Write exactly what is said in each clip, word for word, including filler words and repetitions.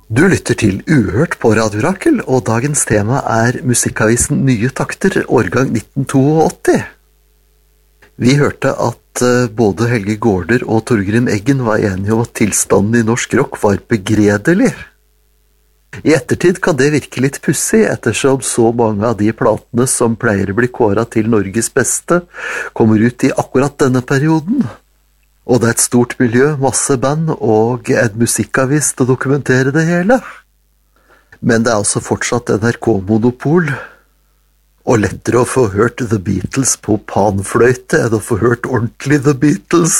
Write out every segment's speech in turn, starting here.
Du lytter til Uhørt på Radio Rakel, og dagens tema er musikkavisen Nye Takter, årgang nitten åttito. Vi hørte at både Helge Gaarder og Torgrim Eggen var enige om at tilstanden i norsk rock var begredelig. I ettertid kan det virke litt pussig, ettersom så mange av de platene som pleier å bli kåret til Norges beste, kommer ut i akkurat denne perioden. Og det er et stort miljø, masse band og en musikkavis til å dokumentere det hele. Men det er altså fortsatt N R K-monopol, og lettere å få hørt The Beatles på panfløyte enn å få hørt ordentlig The Beatles.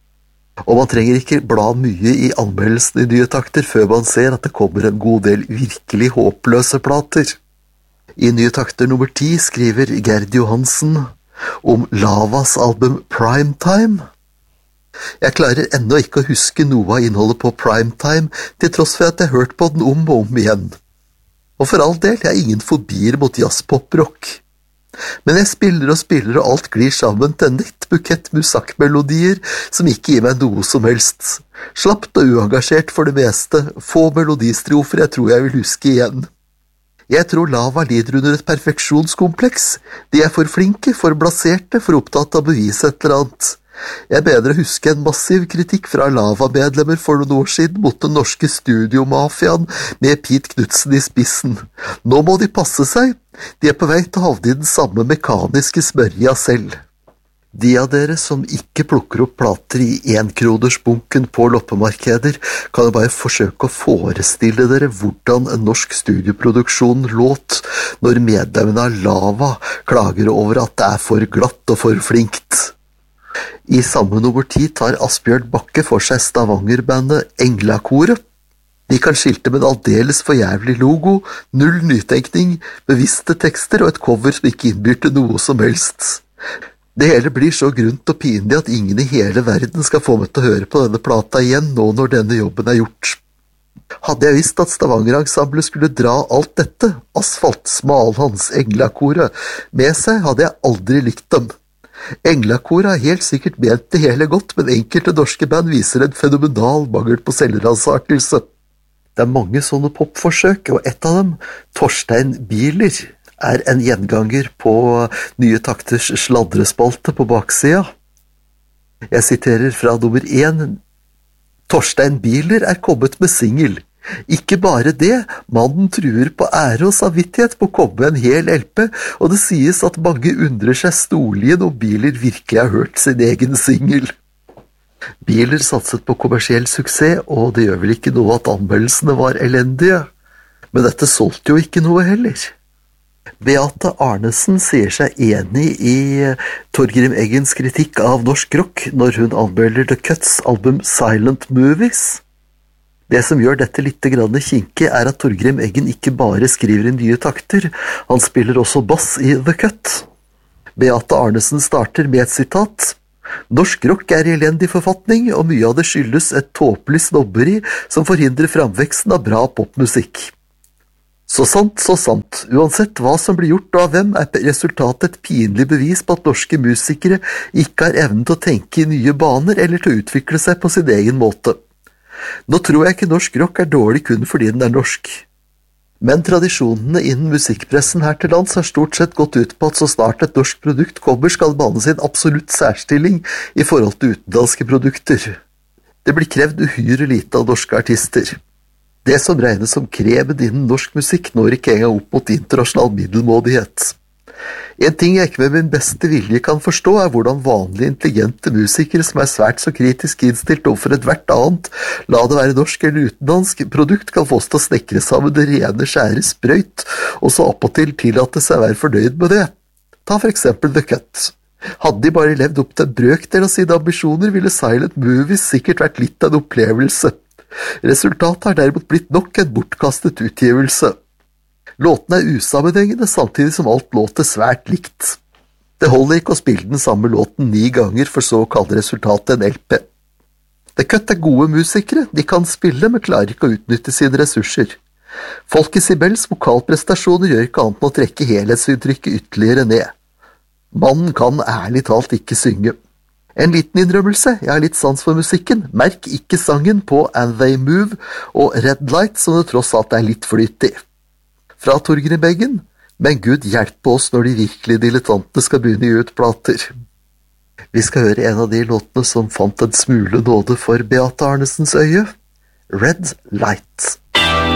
Og man trenger ikke bla mye i anmeldelsen i Nye Takter før man ser at det kommer en god del virkelig håpløse plater. I Nye Takter nummer ti skriver Gerd Johansen om Lavas album Primetime. Jeg klarer ennå ikke å huske noe av innholdet på Primetime, til tross for at jeg har hørt på den om og om igjen. Og for all del, jeg er ingen fobier mot jazz-pop-rock. Men jeg spiller og spiller, og alt glir sammen til en nett bukett musakkmelodier som ikke gir meg noe som helst. Slappt og uengasjert for det meste, få melodistrofer jeg tror jeg vil huske igjen. Jeg tror Lava lider under et perfeksjonskompleks. De er for flinke, for blaserte, for opptatt av å bevise et eller annet. Jeg mener å huske en massiv kritikk fra Lava-medlemmer for noen år siden mot den norske studiomafiaen med Pete Knudsen i spissen. Nå må de passe seg. De er på vei til å havne i den samme mekaniske smørja selv. De av dere som ikke plukker opp plater i enkronersbunken på loppemarkeder, kan jo bare forsøke å forestille dere hvordan en norsk studioproduksjon låt når medlemmene av Lava klager over at det er for glatt og for flinkt. I samme nummer ti tar Asbjørn Bakke for seg Stavanger-bandet Englakoret. De kan skilte med en aldeles for jævlig logo, null nytenkning, bevisste tekster og et cover som ikke innbyr til noe som helst. Det hele blir så grunt og pinlig at ingen i hele verden skal få meg til å høre på denne plata igjen nå når denne jobben er gjort. Hadde jeg visst at Stavanger-ensemblet skulle dra alt dette, Asfalt, Smalhans, Englakoret, med seg, hadde jeg aldri likt dem. Englakoret har helt sikkert ment det hele godt, men enkelte norske band viser en fenomenal mangel på selvransakelse. Det er mange sånne popforsøk, og et av dem, Torstein Bieler, er en gjenganger på Nye Takters sladrespalte på baksida. Jeg siterer fra nummer én. Torstein Bieler er kommet med singel. Ikke bare det, mannen truer på ære og samvittighet på å komme med en hel L P, og det sies at mange undrer seg storlig når Bieler virkelig har hørt sin egen singel. Bieler satset på kommersiell suksess, og det gjør vel ikke noe at anmeldelsene var elendige, men dette solgte jo ikke noe heller. Beate Arnesen sier seg enig i Torgrim Eggens kritikk av norsk rock når hun anmelder The Cuts album Silent Movies. Det som gjør dette litt grann kinkig er at Torgrim Eggen ikke bare skriver i Nye Takter, han spiller også bass i The Cut. Beate Arnesen starter med et sitat. Norsk rock er i elendig forfatning, og mye av det skyldes et tåpelig snobberi som forhindrer framveksten av bra popmusikk. Så sant, så sant. Uansett hva som blir gjort og av hvem, er resultatet et pinlig bevis på at norske musikere ikke har evnen til å tenke i nye baner eller til å utvikle seg på sin egen måte. Nå tror jeg ikke norsk rock er dårlig kun fordi den er norsk. Men tradisjonene innen musikkpressen her til lands har stort sett gått ut på at så snart et norsk produkt kommer skal det behandles i en absolutt særstilling i forhold til utenlandske produkter. Det blir krevd uhyre lite av norske artister. Det som regnes som kremen innen norsk musikk når ikke engang opp mot internasjonal middelmådighet. En ting jeg ikke med min beste vilje kan forstå er hvordan vanlige intelligente musikere som er svært så kritisk innstilt overfor et hvert annet, la det være norsk eller utenlandsk produkt, kan få oss til å snekre sammen det rene skjære sprøyt, og så oppåtil tillate seg å være fornøyd med det. Ta for eksempel The Cut. Hadde de bare levd opp til en brøkdel av sine ambisjoner, ville Silent Movies sikkert vært litt av en opplevelse. Resultatet har derimot blitt nok en bortkastet utgivelse. Låtene er usammenhengende, samtidig som alt låter svært likt. Det holder ikke å spille den samme låten ni ganger for så å kalle resultatet en L P. The Cut er gode musikere, de kan spille, men klarer ikke å utnytte sine ressurser. Folke Sibels vokalprestasjoner gjør ikke annet enn å trekke helhetsinntrykket ytterligere ned. Mannen kan ærlig talt ikke synge. En liten innrømmelse, jeg har litt sans for musikken. Merk ikke sangen på And They Move og Red Light, som det tross alt er litt flyt i. Fra Torgrim Beggen, men Gud hjelpe oss når de virkelig dilettantene skal begynne å gi ut plater. Vi skal høre en av de låtene som fant en smule nåde for Beate Arnesens øye, Red Light.